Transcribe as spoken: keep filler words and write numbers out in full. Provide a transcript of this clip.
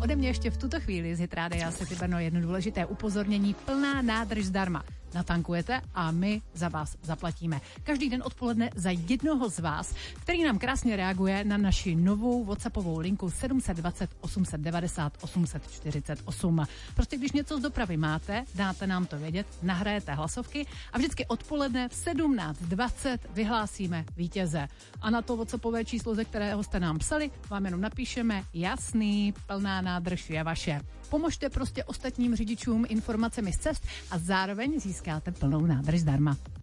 ode mě ještě v tuto chvíli z Hit Rádia City Brno jedno důležité upozornění: plná nádrž zdarma. Natankujete a my za vás zaplatíme. Každý den odpoledne za jednoho z vás, který nám krásně reaguje na naši novou WhatsAppovou linku sedm set dvacet osm set devadesát osm set čtyřicet osm. Prostě když něco z dopravy máte, dáte nám to vědět, nahrajete hlasovky a vždycky odpoledne v sedmnáct dvacet vyhlásíme vítěze. A na to WhatsAppové číslo, ze kterého jste nám psali, vám jenom napíšeme: jasný, plná nádrž je vaše. Pomožte prostě ostatním řidičům informacemi z cest a zároveň získáte plnou nádrž zdarma.